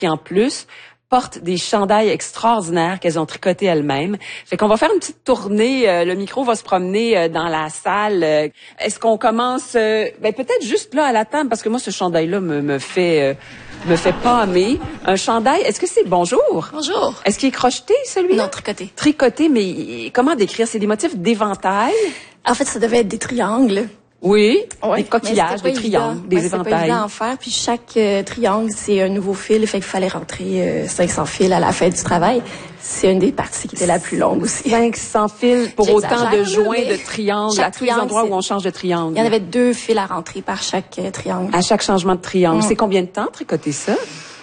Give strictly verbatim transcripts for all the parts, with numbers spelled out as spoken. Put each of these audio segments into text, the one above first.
qui en plus portent des chandails extraordinaires qu'elles ont tricotés elles-mêmes. Fait qu'on va faire une petite tournée. Euh, le micro va se promener euh, dans la salle. Euh, est-ce qu'on commence euh, ben peut-être juste là à la table parce que moi ce chandail-là me, me fait euh, me fait pâmer. Un chandail. Est-ce que c'est bonjour? Bonjour. Est-ce qu'il est crocheté celui-là? Non, tricoté. Tricoté, mais comment décrire? C'est des motifs d'éventail? En fait, ça devait être des triangles. Oui, Ouais, des coquillages, des triangles, des ouais, éventails. C'est pas évident à en faire. Puis chaque euh, triangle, c'est un nouveau fil. Fait qu'il fallait rentrer euh, cinq cents fils à la fin du travail. C'est une des parties qui était la plus longue aussi. cinq cents fils pour autant de joints mais de triangles à tous les triangle, endroits où on change de triangle. Il y en avait deux fils à rentrer par chaque euh, triangle. À chaque changement de triangle. Mm. C'est combien de temps tricoter ça?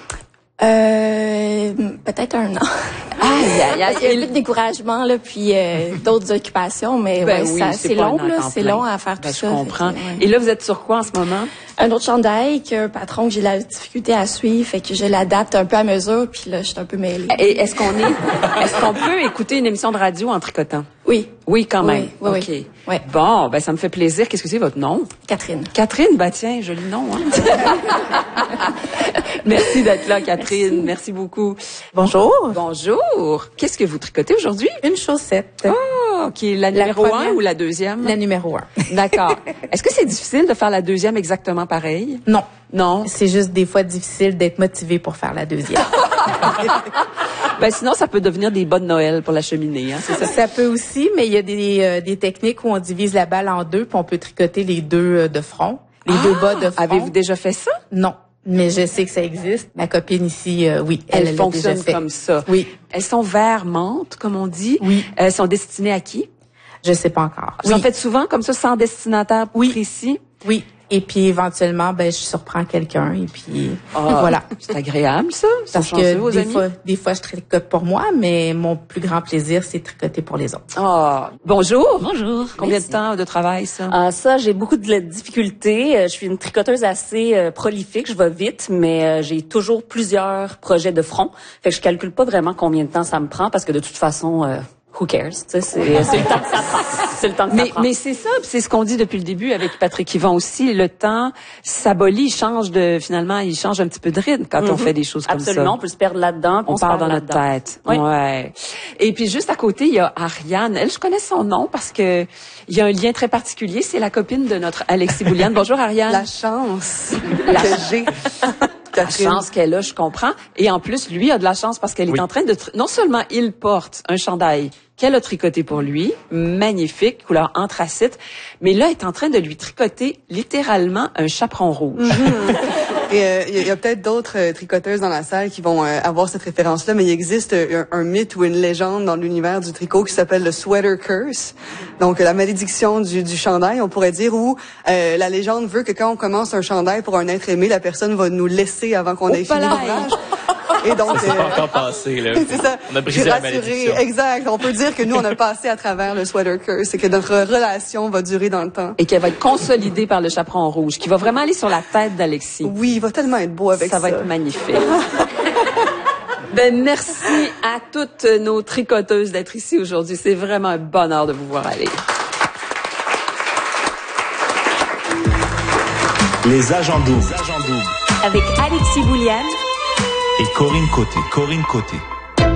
Euh, peut-être un an. Ah, il y a, Parce qu'il y a eu de découragement, là, puis euh, d'autres occupations, mais ben ouais, oui, ça, c'est c'est pas long, un là, temps c'est plein. long à faire Ben, tout je ça. comprends. Fait que, ouais. Et là, vous êtes sur quoi en ce moment? Un autre chandail qu'un patron que j'ai la difficulté à suivre, fait que je l'adapte un peu à mesure, puis là, je suis un peu mêlée. Et est-ce qu'on est, est-ce qu'on peut écouter une émission de radio en tricotant? Oui. Oui, quand même. Oui, oui, OK. oui. Ouais. Bon, ben ça me fait plaisir. Qu'est-ce que c'est votre nom? Catherine. Catherine, bah tiens, joli nom, hein? Merci d'être là, Catherine. Merci beaucoup. Bonjour. Bonjour. Qu'est-ce que vous tricotez aujourd'hui? Une chaussette. Oh, OK. La numéro un première. ou la deuxième? La numéro un. D'accord. Est-ce que c'est difficile de faire la deuxième exactement pareil? Non. Non. C'est juste des fois difficile d'être motivé pour faire la deuxième. Ben sinon, ça peut devenir des bas de Noël pour la cheminée, hein, c'est ça? Ça peut aussi, mais il y a des, euh, des techniques où on divise la balle en deux, puis on peut tricoter les deux euh, de front, les Ah! deux bas de front. Avez-vous déjà fait ça? Non. Mais je sais que ça existe. Ma copine ici, euh, oui, elle, Elles elle l'a déjà fonctionnent fait. comme ça. Oui. Elles sont vert menthe, comme on dit. Oui. Elles sont destinées à qui? Je sais pas encore. Vous oui. en faites souvent comme ça, sans destinataire Oui. précis? Oui. Et puis éventuellement, ben je surprends quelqu'un et puis Ah, voilà. C'est agréable, ça. Ils sont Parce chanceux, que vos des amis? fois, des fois, je tricote pour moi, mais mon plus grand plaisir, c'est de tricoter pour les autres. Ah, bonjour. Bonjour. Combien Merci. de temps de travail, ça? Ah, ça, j'ai beaucoup de difficultés. Euh, Je suis une tricoteuse assez euh, prolifique, je vais vite, mais euh, j'ai toujours plusieurs projets de front. Fait que je calcule pas vraiment combien de temps ça me prend parce que de toute façon, euh, who cares? Tu sais, c'est c'est le temps que ça prend. C'est le temps que Mais, ça prend. mais c'est ça, puis c'est ce qu'on dit depuis le début avec Patrick Yvon aussi. Le temps s'abolit, il change de, finalement, il change un petit peu de rythme quand on Mhm. fait des choses comme ça. Absolument, on peut se perdre là-dedans. puis On se part perd dans notre là-dedans. tête. Oui. Ouais. Et puis juste à côté, il y a Ariane. Elle, je connais son nom parce que il y a un lien très particulier. C'est la copine de notre Alexis Bouliane. Bonjour Ariane. La chance La- que j'ai. La chance qu'elle a, je comprends. Et en plus, lui a de la chance parce qu'elle Oui. est en train de... tri- Non seulement il porte un chandail qu'elle a tricoté pour lui, magnifique, couleur anthracite, mais là, elle est en train de lui tricoter littéralement un chaperon rouge. Et euh, il y a, il y a peut-être d'autres euh, tricoteuses dans la salle qui vont euh, avoir cette référence-là, mais il existe euh, un, un mythe ou une légende dans l'univers du tricot qui s'appelle le sweater curse. Donc, euh, la malédiction du, du chandail, on pourrait dire, où euh, la légende veut que quand on commence un chandail pour un être aimé, la personne va nous laisser avant qu'on ait fini palais. l'ouvrage. Et donc, C'est euh, pas encore passé, là. c'est ça. On a brisé J'ai la rassuré. malédiction. Exact. On peut dire que nous, on a passé à travers le sweater curse et que notre relation va durer dans le temps. Et qu'elle va être consolidée par le chaperon rouge, qui va vraiment aller sur la tête d'Alexis. Oui, il va tellement être beau avec ça. Ça va être magnifique. Ben, merci à toutes nos tricoteuses d'être ici aujourd'hui. C'est vraiment un bonheur de vous voir aller. Les agents doubles. Avec Alexis Bouliane Et Corinne Côté. Corinne Côté.